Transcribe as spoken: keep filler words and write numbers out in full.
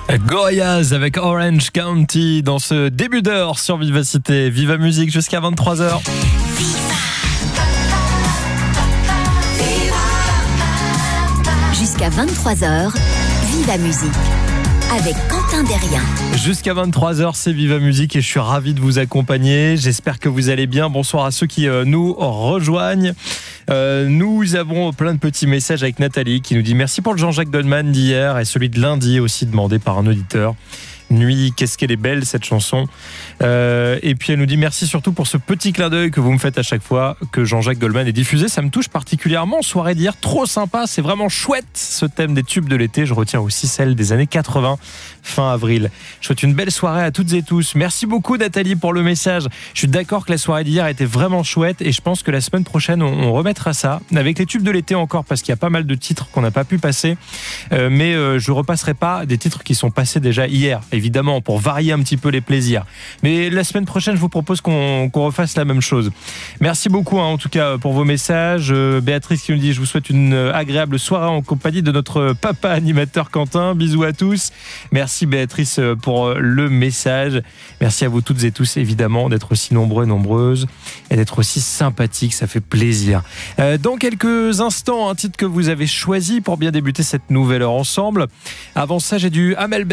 Gorillaz avec Orange County dans ce début d'heure sur Vivacité. Viva Musique jusqu'à vingt-trois heures. Jusqu'à vingt-trois heures, Viva Musique avec Quentin Derrien. Jusqu'à vingt-trois heures, c'est Viva Musique et je suis ravi de vous accompagner. J'espère que vous allez bien. Bonsoir à ceux qui euh, nous rejoignent. Euh, nous avons plein de petits messages avec Nathalie qui nous dit merci pour le Jean-Jacques Goldman d'hier et celui de lundi aussi demandé par un auditeur. Nuit, qu'est-ce qu'elle est belle cette chanson. Euh, et puis elle nous dit merci surtout pour ce petit clin d'œil que vous me faites à chaque fois que Jean-Jacques Goldman est diffusé. Ça me touche particulièrement. Soirée d'hier, trop sympa. C'est vraiment chouette ce thème des tubes de l'été. Je retiens aussi celle des années quatre-vingts, fin avril. Je souhaite une belle soirée à toutes et tous. Merci beaucoup Nathalie pour le message. Je suis d'accord que la soirée d'hier était vraiment chouette et je pense que la semaine prochaine on, on remettra ça avec les tubes de l'été encore parce qu'il y a pas mal de titres qu'on n'a pas pu passer. Euh, mais euh, je repasserai pas des titres qui sont passés déjà hier. Évidemment, pour varier un petit peu les plaisirs. Mais la semaine prochaine, je vous propose qu'on, qu'on refasse la même chose. Merci beaucoup, hein, en tout cas, pour vos messages. Euh, Béatrice qui nous dit, je vous souhaite une agréable soirée en compagnie de notre papa animateur Quentin. Bisous à tous. Merci Béatrice pour le message. Merci à vous toutes et tous, évidemment, d'être aussi nombreux et nombreuses et d'être aussi sympathiques. Ça fait plaisir. Euh, dans quelques instants, un titre que vous avez choisi pour bien débuter cette nouvelle heure ensemble. Avant ça, j'ai du Amel